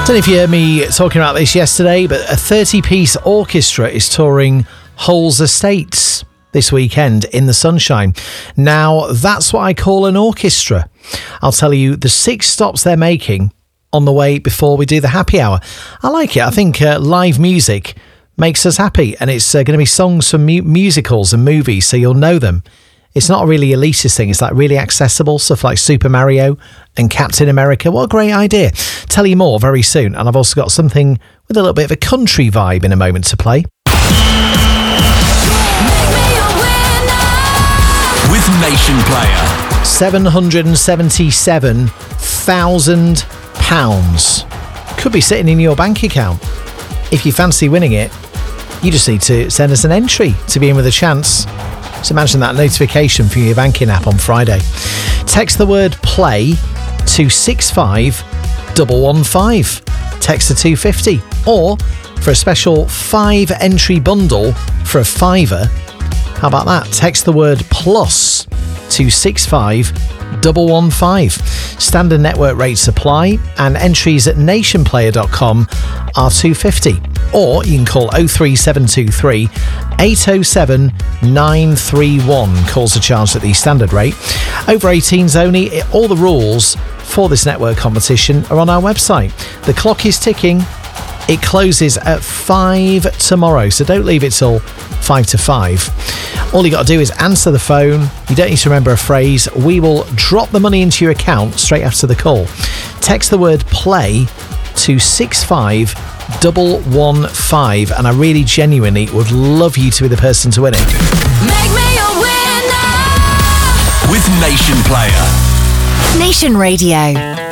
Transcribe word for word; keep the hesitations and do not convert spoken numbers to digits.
Don't know if you heard me talking about this yesterday, but a thirty-piece orchestra is touring Hull's Estates this weekend in the sunshine. Now, that's what I call an orchestra. I'll tell you the six stops they're making on the way before we do the happy hour. I like it. I think uh, live music makes us happy, and it's uh, going to be songs from mu- musicals and movies, so you'll know them. It's not a really elitist thing. It's like really accessible, stuff like Super Mario and Captain America. What a great idea. Tell you more very soon. And I've also got something with a little bit of a country vibe in a moment to play. With Nation Player. seven hundred seventy-seven thousand pounds could be sitting in your bank account. If you fancy winning it, you just need to send us an entry to be in with a chance. So imagine that notification from your banking app on Friday. Text the word play to six five one one five. Text to two fifty. Or for a special five entry bundle for a fiver, how about that? Text the word plus to six five one one five. Standard network rates apply, and entries at nationplayer dot com are two fifty. Or you can call oh three seven two three eight oh seven nine three one. Calls are charged at the standard rate. Over eighteens only. All the rules for this network competition are on our website. The clock is ticking. It closes at five tomorrow, so don't leave it till five to five. All you got to do is answer the phone. You don't need to remember a phrase. We will drop the money into your account straight after the call. Text the word play to six five one one five, and I really genuinely would love you to be the person to win it. Make me a winner with Nation Player. Nation Radio.